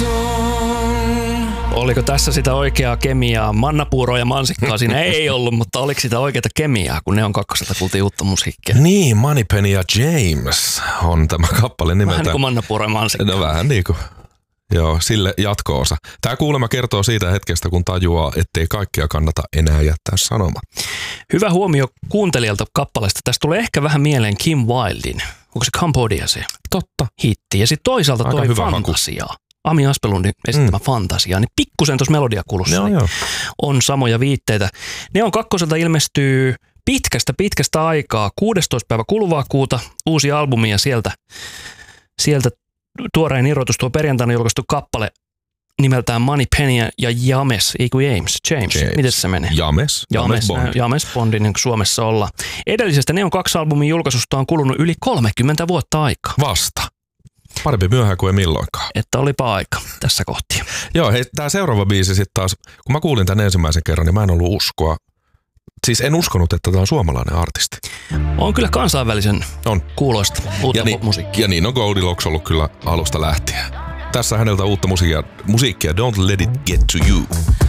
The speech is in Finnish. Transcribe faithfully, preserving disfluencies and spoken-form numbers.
Oliko tässä sitä oikeaa kemiaa? Mannapuuroa ja mansikkaa siinä ei ollut, mutta oliko sitä oikeaa kemiaa, kun ne on kakkoselta kuultiin uutta musiikkia? Niin, Moneypenny ja James on tämä kappale nimeltään. Vähän niin kuin mannapuuro ja mansikkaa. No vähän niin kuin. Joo, sille jatko-osa. Tämä kuulemma kertoo siitä hetkestä, kun tajuaa, ettei kaikkia kannata enää jättää sanomaan. Hyvä huomio kuuntelijalta kappaleesta. Tästä tulee ehkä vähän mieleen Kim Wildin. Onko se Cambodia se? Totta. Hitti. Ja sitten toisaalta Aika toi hyvä Fantasiaa. Haku. Ami Aspelundin esittämä mm. Fantasiaa. Niin pikkusen tuossa melodiakulussa joo, joo. on samoja viitteitä. Ne on kakkoselta ilmestyy pitkästä pitkästä aikaa. kuudestoista päivä kuluvaa kuuta uusi albumi ja sieltä, sieltä tuorein irrotus, tuo perjantaina julkaistu kappale nimeltään Moneypenny ja James, ei kun James, James, James. Miten se menee? James, James, James, James Bondi, niin kuin Suomessa ollaan. Edellisestä Neon kaksi albumin julkaisusta on kulunut yli kolmekymmentä vuotta aikaa. Vasta. Parempi myöhään kuin ei milloinkaan. Että olipa aika tässä kohti. Joo, hei, tää seuraava biisi sitten taas, kun mä kuulin tän ensimmäisen kerran, niin mä en ollut uskoa. Siis en uskonut, että tämä on suomalainen artisti. On kyllä kansainvälisen on. kuuloista uutta ja popmusiikkia. Niin, ja niin on Goldilocks ollut kyllä alusta lähtien. Tässä häneltä uutta musiikkia, musiikkia Don't Let It Get To You.